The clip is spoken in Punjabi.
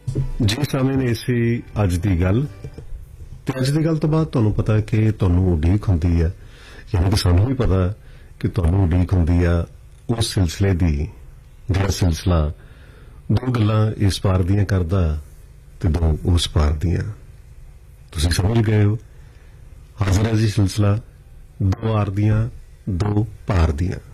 ਜੀ ਸਾਹਮਣੇ ਇਸੇ ਅੱਜ ਦੀ ਗੱਲ ਤੇ ਅੱਜ ਦੀ ਗੱਲ ਤੋਂ ਬਾਅਦ ਤੁਹਾਨੂੰ ਪਤਾ ਕਿ ਤੁਹਾਨੂੰ ਉਡੀਕ ਹੁੰਦੀ ਆ, ਯਾਨੀ ਕਿ ਸਾਨੂੰ ਵੀ ਪਤਾ ਕਿ ਤੁਹਾਨੂੰ ਉਡੀਕ ਹੁੰਦੀ ਆ ਉਸ ਸਿਲਸਿਲੇ ਦੀ ਜਿਹੜਾ ਸਿਲਸਿਲਾ ਦੋ ਗੱਲਾਂ ਇਸ ਪਾਰ ਦੀਆਂ ਕਰਦਾ ਤੇ ਦੋ ਉਸ ਪਾਰ ਦੀਆਂ। ਤੁਸੀਂ ਸਮਝ ਗਏ ਹੋ, ਹਾਜ਼ਰ ਹੈ ਜੀ ਸਿਲਸਿਲਾ ਦੋ ਆਰ ਦੀਆਂ ਦੋ ਪਾਰ ਦੀਆਂ।